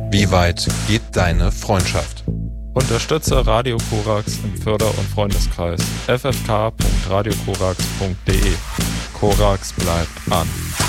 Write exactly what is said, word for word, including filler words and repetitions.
Wie weit geht deine Freundschaft? Unterstütze Radio Korax im Förder- und Freundeskreis f f k punkt radio korax punkt d e. Korax bleibt an.